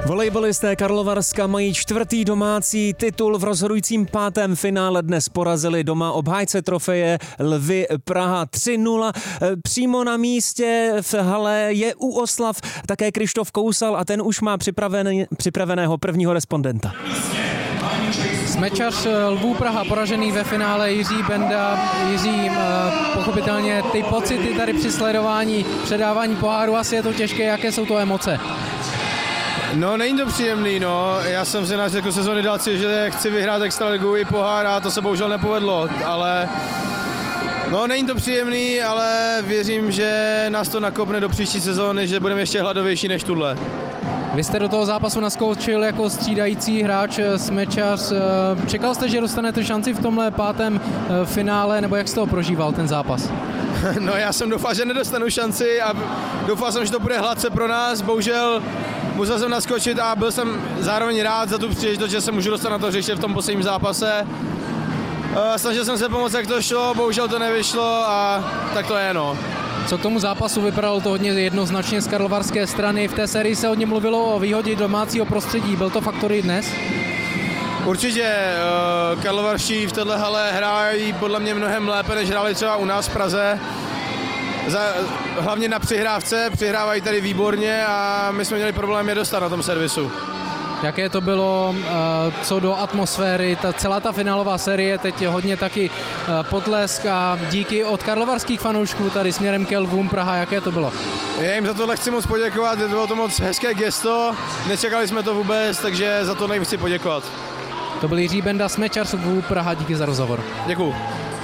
Volejbalisté Karlovarska mají 4. domácí titul. V rozhodujícím 5. finále dnes porazili doma obhájce trofeje Lvy Praha 3-0. Přímo na místě v hale je u oslav také Krištof Kousal a ten už má připraveného prvního respondenta. Smečař Lvů Praha poražený ve finále Jiří Benda. Jiří, pochopitelně ty pocity tady při sledování předávání poháru, asi je to těžké, jaké jsou to emoce? No, není to příjemný, no. Já jsem si na začátku sezóny dal cíl, že chci vyhrát extraligu i pohár a to se bohužel nepovedlo, ale no, není to příjemný, ale věřím, že nás to nakopne do příští sezóny, že budeme ještě hladovější než tuhle. Vy jste do toho zápasu naskočil jako střídající hráč Smečař. Čekal jste, že dostanete šanci v tomhle 5. finále, nebo jak jste to prožíval, ten zápas? No, já jsem doufal, že nedostanu šanci a doufal jsem, že to bude hladce pro nás. Bohužel musel jsem naskočit a byl jsem zároveň rád za tu příležitost, že se můžu dostat na to hřiště v tom posledním zápase. Snažil jsem se pomoct, jak to šlo, bohužel to nevyšlo a tak to je, no. Co k tomu zápasu, vypadalo to hodně jednoznačně z karlovarské strany. V té sérii se hodně mluvilo o výhodě domácího prostředí. Byl to faktor i dnes? Určitě. Karlovarští v téhle hale hrají podle mě mnohem lépe, než hráli třeba u nás v Praze. Hlavně na přihrávce, přihrávají tady výborně a my jsme měli problém je dostat na tom servisu. Jaké to bylo co do atmosféry, celá ta finálová série, teď hodně taky potlesk a díky od karlovarských fanoušků tady směrem ke Lvům Praha, jaké to bylo? Já jim za tohle chci moc poděkovat, bylo to moc hezké gesto, nečekali jsme to vůbec, takže za to jim chci poděkovat. To byl Jiří Benda, Smečař Lvů Praha, díky za rozhovor. Děkuju.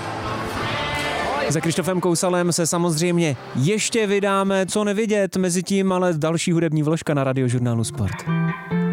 Za Krištofem Kousalem se samozřejmě ještě vydáme, co nevidět, mezitím ale další hudební vložka na Radiožurnálu Sport.